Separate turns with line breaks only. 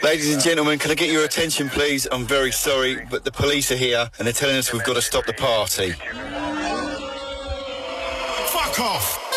Ladies and gentlemen, can I get your attention, please? I'm very sorry, but the police are here and they're telling us we've got to stop the party.
Fuck off!